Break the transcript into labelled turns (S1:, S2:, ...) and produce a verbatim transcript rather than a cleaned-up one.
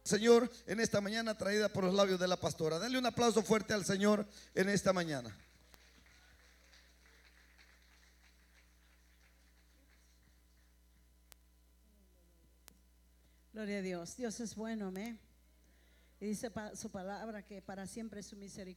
S1: Señor en esta mañana, traída por los labios de la pastora. Denle un aplauso fuerte al Señor en esta mañana.
S2: Gloria a Dios. Dios es bueno, amén. Y dice su palabra que para siempre es su misericordia.